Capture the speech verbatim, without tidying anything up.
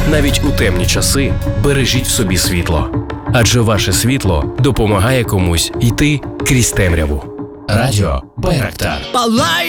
Навіть у темні часи бережіть в собі світло. Адже ваше світло допомагає комусь йти крізь темряву. Радіо Байрактар. Палай